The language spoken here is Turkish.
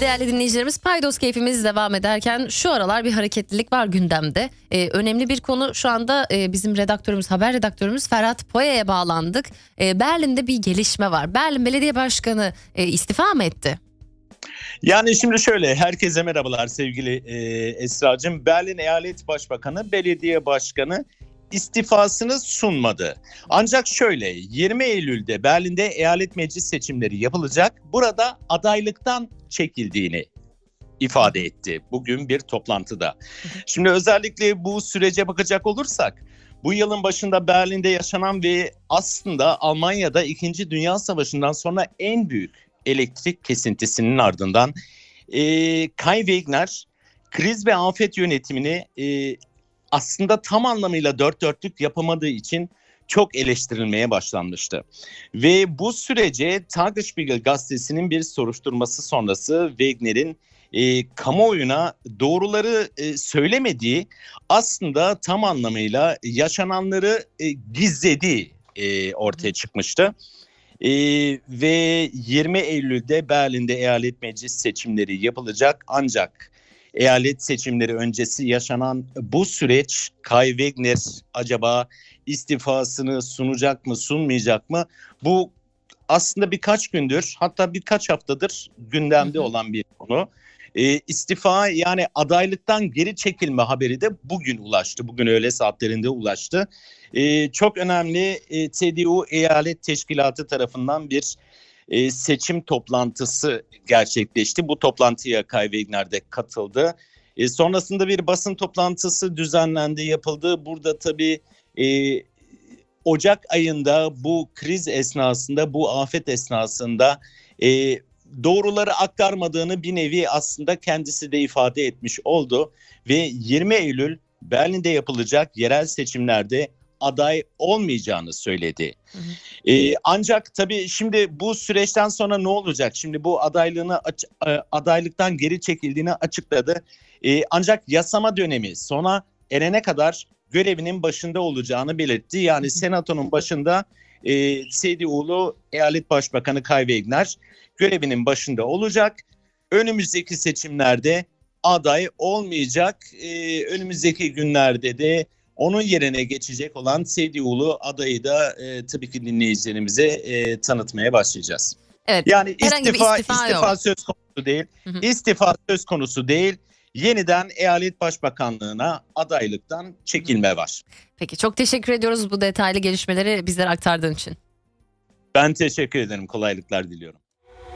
değerli dinleyicilerimiz, Paydos keyfimiz devam ederken şu aralar bir hareketlilik var gündemde. Önemli bir konu şu anda, bizim haber redaktörümüz Ferhat Poya'ya bağlandık. Berlin'de bir gelişme var. Berlin Belediye Başkanı istifa mı etti? Yani şimdi şöyle, herkese merhabalar sevgili Esra'cığım. Berlin Eyalet Başbakanı, belediye başkanı istifasını sunmadı. Ancak şöyle, 20 Eylül'de Berlin'de eyalet meclis seçimleri yapılacak. Burada adaylıktan çekildiğini ifade etti bugün bir toplantıda. Şimdi özellikle bu sürece bakacak olursak, bu yılın başında Berlin'de yaşanan ve aslında Almanya'da 2. Dünya Savaşı'ndan sonra en büyük elektrik kesintisinin ardından Kai Wegner kriz ve afet yönetimini aslında tam anlamıyla dört dörtlük yapamadığı için çok eleştirilmeye başlanmıştı. Ve bu sürece Tagesspiegel gazetesinin bir soruşturması sonrası Wegner'in kamuoyuna doğruları söylemediği, aslında tam anlamıyla yaşananları gizlediği ortaya çıkmıştı. Ve 20 Eylül'de Berlin'de eyalet meclis seçimleri yapılacak. Ancak eyalet seçimleri öncesi yaşanan bu süreç, Kai Wegner acaba istifasını sunacak mı, sunmayacak mı? Bu aslında birkaç gündür, hatta birkaç haftadır gündemde olan bir konu. İstifa, yani adaylıktan geri çekilme haberi de bugün ulaştı. Bugün öğle saatlerinde ulaştı. Çok önemli, CDU Eyalet Teşkilatı tarafından bir seçim toplantısı gerçekleşti. Bu toplantıya Kai Wegner de katıldı. Sonrasında bir basın toplantısı düzenlendi, yapıldı. Burada tabii Ocak ayında bu kriz esnasında, bu afet esnasında doğruları aktarmadığını bir nevi aslında kendisi de ifade etmiş oldu. Ve 20 Eylül Berlin'de yapılacak yerel seçimlerde aday olmayacağını söyledi. Ancak tabii şimdi bu süreçten sonra ne olacak? Şimdi bu adaylıktan geri çekildiğini açıkladı. Ancak yasama dönemi sona erene kadar görevinin başında olacağını belirtti. Yani senatonun başında CDU'lu eyalet başbakanı Kai Wegner görevinin başında olacak. Önümüzdeki seçimlerde aday olmayacak. Önümüzdeki günlerde de onun yerine geçecek olan CDU'lu adayı da tabii ki dinleyicilerimize tanıtmaya başlayacağız. Evet, yani istifa söz konusu değil. İstifa söz konusu değil. Yeniden eyalet başbakanlığına adaylıktan çekilme var. Peki, çok teşekkür ediyoruz bu detaylı gelişmeleri bizlere aktardığın için. Ben teşekkür ederim. Kolaylıklar diliyorum.